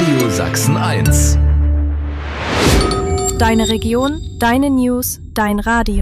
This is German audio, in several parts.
Radio Sachsen 1. Deine Region, deine News, dein Radio.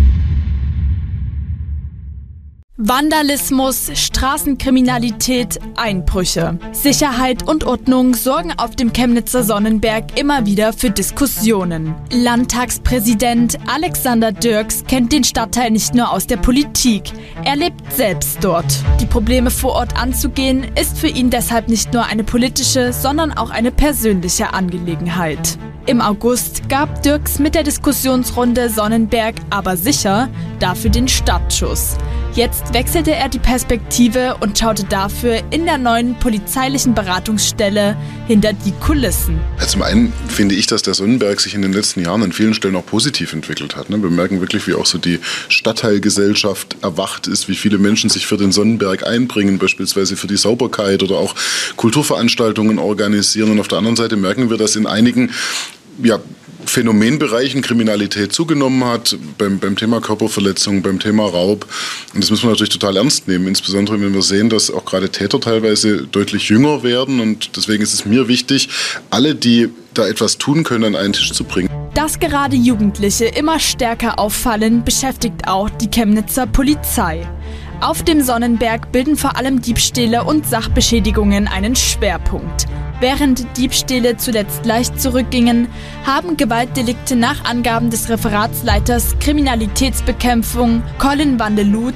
Vandalismus, Straßenkriminalität, Einbrüche. Sicherheit und Ordnung sorgen auf dem Chemnitzer Sonnenberg immer wieder für Diskussionen. Landtagspräsident Alexander Dirks kennt den Stadtteil nicht nur aus der Politik, er lebt selbst dort. Die Probleme vor Ort anzugehen, ist für ihn deshalb nicht nur eine politische, sondern auch eine persönliche Angelegenheit. Im August gab Dirks mit der Diskussionsrunde Sonnenberg aber sicher dafür den Startschuss. Jetzt wechselte er die Perspektive und schaute dafür in der neuen polizeilichen Beratungsstelle hinter die Kulissen. Zum einen finde ich, dass der Sonnenberg sich in den letzten Jahren an vielen Stellen auch positiv entwickelt hat. Wir merken wirklich, wie auch so die Stadtteilgesellschaft erwacht ist, wie viele Menschen sich für den Sonnenberg einbringen, beispielsweise für die Sauberkeit oder auch Kulturveranstaltungen organisieren. Und auf der anderen Seite merken wir, dass in einigen Phänomenbereichen Kriminalität zugenommen hat, beim Thema Körperverletzung, beim Thema Raub. Und das müssen wir natürlich total ernst nehmen, insbesondere wenn wir sehen, dass auch gerade Täter teilweise deutlich jünger werden. Und deswegen ist es mir wichtig, alle, die da etwas tun können, an einen Tisch zu bringen. Dass gerade Jugendliche immer stärker auffallen, beschäftigt auch die Chemnitzer Polizei. Auf dem Sonnenberg bilden vor allem Diebstähle und Sachbeschädigungen einen Schwerpunkt. Während Diebstähle zuletzt leicht zurückgingen, haben Gewaltdelikte nach Angaben des Referatsleiters Kriminalitätsbekämpfung Colin Vandeloot